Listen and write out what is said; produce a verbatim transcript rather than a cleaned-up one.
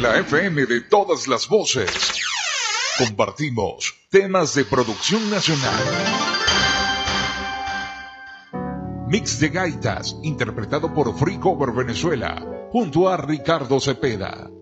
La F M de todas las voces. Compartimos temas de producción nacional. Mix de gaitas, interpretado por Free Cover Venezuela, junto a Ricardo Cepeda.